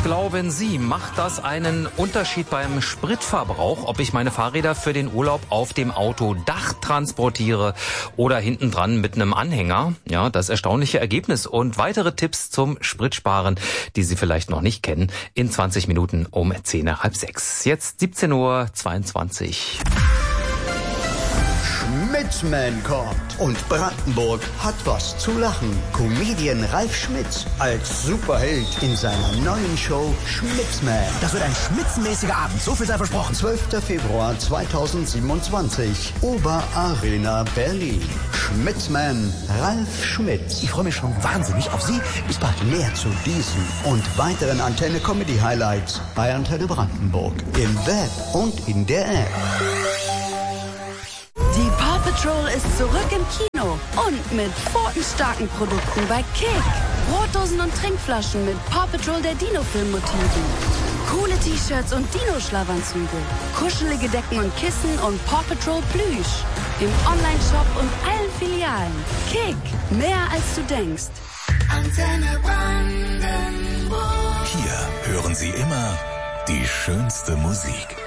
glauben Sie, macht das einen Unterschied beim Spritverbrauch, ob ich meine Fahrräder für den Urlaub auf dem Autodach transportiere oder hinten dran mit einem Anhänger? Ja, das erstaunliche Ergebnis und weitere Tipps zum Spritsparen, die Sie vielleicht noch nicht kennen, in 20 Minuten um 10 nach halb 6. Jetzt 17:22 Uhr. Schmitzman kommt und Brandenburg hat was zu lachen. Comedian Ralf Schmitz als Superheld in seiner neuen Show Schmitzman. Das wird ein schmitzenmäßiger Abend, so viel sei versprochen. 12. Februar 2027, Oberarena Berlin. Schmitzman Ralf Schmitz. Ich freue mich schon wahnsinnig auf Sie. Bis bald. Mehr zu diesen und weiteren Antenne-Comedy-Highlights bei Antenne Brandenburg. Im Web und in der App. Die Paw Patrol ist zurück im Kino und mit pfotenstarken Produkten bei Kick. Brotdosen und Trinkflaschen mit Paw Patrol der Dino-Film-Motiven. Coole T-Shirts und Dino-Schlafanzüge. Kuschelige Decken und Kissen und Paw Patrol Plüsch. Im Online-Shop und allen Filialen. Kick, mehr als du denkst. Antenne Brandenburg. Hier hören Sie immer die schönste Musik.